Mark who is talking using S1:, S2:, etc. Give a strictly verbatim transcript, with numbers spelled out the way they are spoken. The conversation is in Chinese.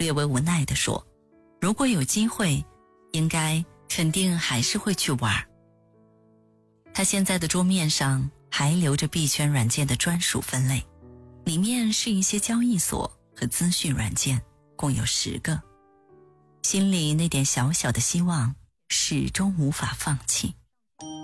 S1: 略微无奈地说，如果有机会，应该肯定还是会去玩。他现在的桌面上还留着币圈软件的专属分类，里面是一些交易所和资讯软件，共有十个。心里那点小小的希望始终无法放弃。